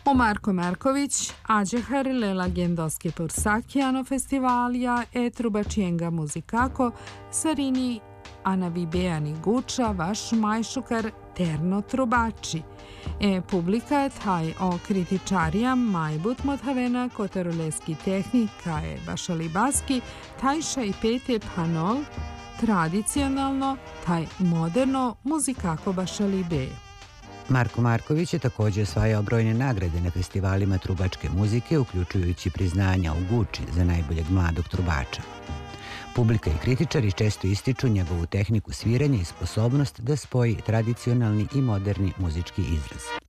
O Marko Marković, Ađehar Lela Gendoske Pursakiano festivalja e trubačienga muzikako Sarini Anavibeani Guča vaš majšukar terno trubači. Publika taj o kritičarijam majbut modhavena kotaroleski tehnika bašali baski tajša i pete panol tradicionalno taj moderno muzikako bašali be. Marko Marković je također osvajao brojne nagrade na festivalima trubačke muzike, uključujući priznanja u Guči za najboljeg mladog trubača. Publika i kritičari često ističu njegovu tehniku sviranja i sposobnost da spoji tradicionalni i moderni muzički izraz.